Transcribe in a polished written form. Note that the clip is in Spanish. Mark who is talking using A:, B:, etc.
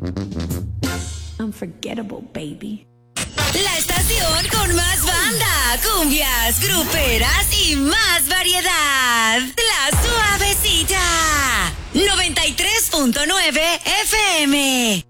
A: Unforgettable, baby.
B: La estación con más banda, cumbias, gruperas y más variedad. La Suavecita. 93.9 FM.